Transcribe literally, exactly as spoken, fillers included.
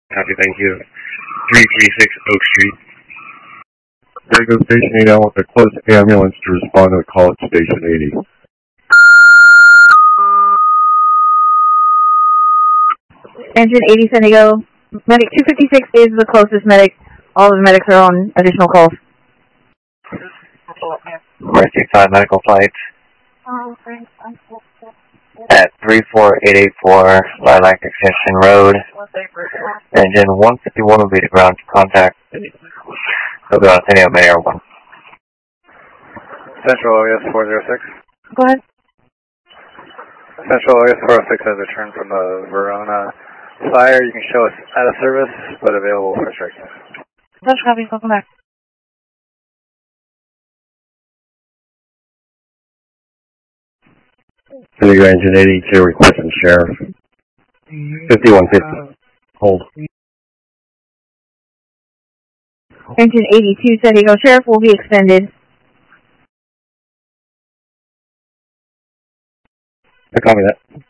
Copy, thank you. three three six Oak Street. San Diego Station eighty on with a close ambulance to respond to the call at Station eighty. Engine eighty, San Diego. Medic two fifty-six is the closest medic. All of the medics are on additional calls. Mercy five medical flight at three four eight eight four Lilac Extension Road. Engine one fifty-one will be the ground contact. They'll be on San Diego Bay Air one. Central O S four oh six. Go ahead. Central O S four oh six has returned from the Verona fire. You can show us out of service, but available for strike. Touch copy, welcome back. San Diego Engine eighty-two requesting sheriff. fifty-one fifty. Hold. Engine eighty-two, San Diego. Sheriff will be extended. I copy that.